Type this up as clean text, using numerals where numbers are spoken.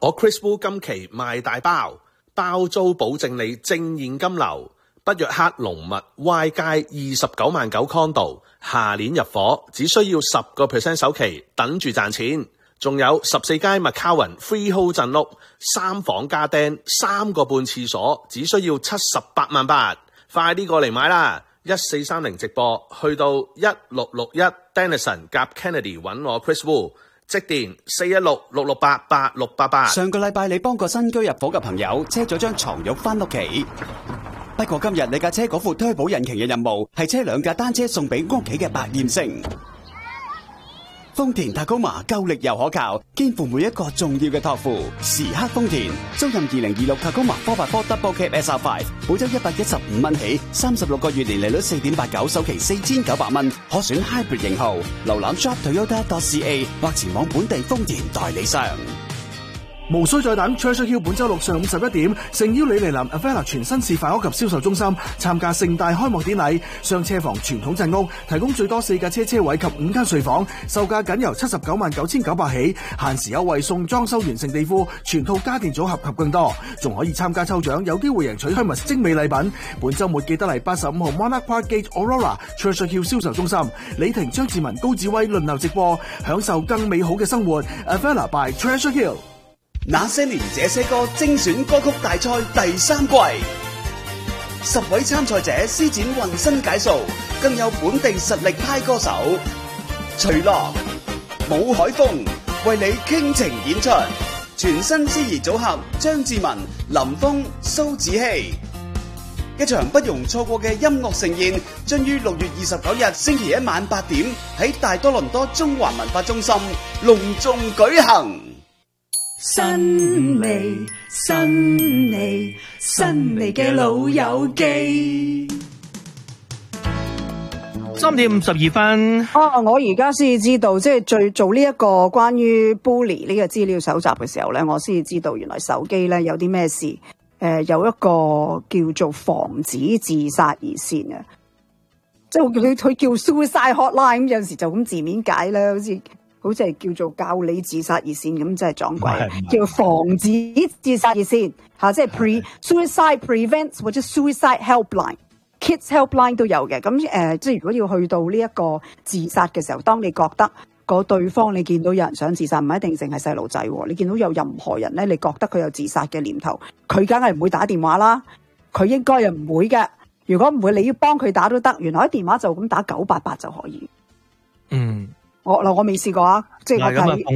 我 Chris Wu 今期賣大包，包租保證你正現金流。北約克龍密 Y 街29.9萬condo，下年入伙，只需要10% 首期，等住賺錢。仲有14街麥卡雲 freehold 鎮屋，3房加釘，3個半廁所，只需要78.8萬。快啲過嚟買啦！1430直播去到1661 Denison 夾 Kennedy 揾我 Chris Wu， 即電416-668-8688。 上個禮拜你幫個新居入伙嘅朋友車咗張床褥返屋企，不過今日你架車嗰副推保引擎嘅任務係車2架單車送俾屋企嘅百厭星。豐田塔高馬夠力又可靠，肩負每一個重要嘅託付。時刻豐田，租賃2026塔高馬 4x4 Double Cab SR5，保州115蚊起，36個月年利率4.89，首期4900蚊，可選 Hybrid 型號。瀏覽 shoptoyota.ca 或前往本地豐田代理商。 無需再等 ，Treasure Hill 本周六上午11點，誠邀你嚟臨 Avella 全新示範屋及銷售中心參加盛大開幕典禮。雙車房傳統鎮屋，提供最多4架車位及5間睡房，售價僅由799900起，限時優惠送裝修完成地庫、全套家電組合及更多，仲可以參加抽獎，有機會贏取香蜜精美禮品。本周末記得嚟85號 Monarch Park Gate Aurora Treasure Hill 銷售中心，李婷、張志文、高志威輪流直播，享受更美好嘅生活。Avella by Treasure Hill。 那些年這些歌精選歌曲大賽第3季，10位參賽者施展渾身解數，更有本地實力派歌手徐樂、武海峰為你傾情演出，全新司儀組合張志文、林峰、蘇子希，一場不容錯過嘅音樂盛宴，將於6月29日星期一晚8點喺大多倫多中環文化中心隆重舉行。 新味新味新味嘅老友記 3點52分。 我而家先至知道，即係做呢一個關於 bully 呢個資料搜集嘅時候咧，我先至知道原來手機咧有啲咩事。有一個叫做防止自殺熱線啊，即係佢叫 suicide hotline，有陣時就咁字面解啦，好似係叫做教你自殺熱線咁，真係撞鬼。叫防止自殺熱線嚇，即係 suicide prevent 或者 suicide helpline、kids helpline 都有嘅。咁即係如果要去到呢一個自殺嘅時候，當你覺得個對方你見到有人想自殺，唔一定淨係細路仔，你見到有任何人咧，你覺得佢有自殺嘅念頭，佢梗係唔會打電話啦，佢應該又唔會嘅。如果唔會，你要幫佢打都得。原來啲電話就咁打988就可以。 嗯。 我未試過啊，即係我睇。